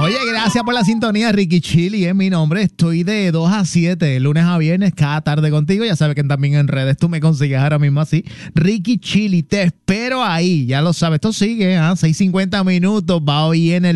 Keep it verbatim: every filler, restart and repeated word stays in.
Oye, gracias por la sintonía, Ricky Chili es mi nombre. Estoy de dos a siete, de lunes a viernes, cada tarde contigo. Ya sabes que también en redes tú me consigues ahora mismo así. Ricky Chili, te espero ahí, ya lo sabes. Esto sigue, ¿eh? seis cincuenta minutos, va hoy en el